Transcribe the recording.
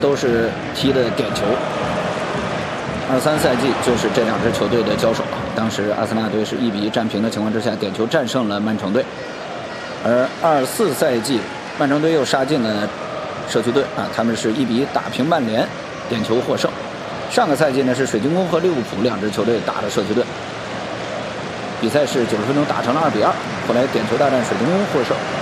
都是踢的点球。23赛季就是这两支球队的交手啊，当时阿森纳队是1比1战平的情况之下，点球战胜了曼城队。而24赛季，曼城队又杀进了社区队啊，他们是1比1打平曼联，点球获胜。上个赛季呢是水晶宫和利物浦两支球队打的社区队，比赛是90分钟打成了2比2，后来点球大战水晶宫获胜。